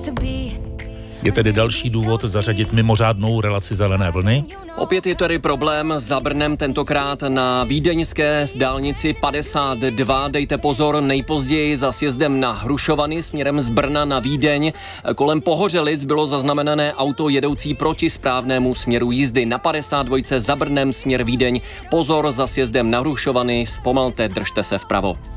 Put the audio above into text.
Je tedy další důvod zařadit mimořádnou relaci Zelené vlny. Opět je tady problém za Brnem, tentokrát na vídeňské dálnici 52. Dejte pozor, nejpozději za sjezdem na Hrušovany směrem z Brna na Vídeň. Kolem Pohořelic bylo zaznamenané auto jedoucí proti správnému směru jízdy. Na 52. za Brnem směr Vídeň. Pozor za sjezdem na Hrušovany, zpomalte, držte se vpravo.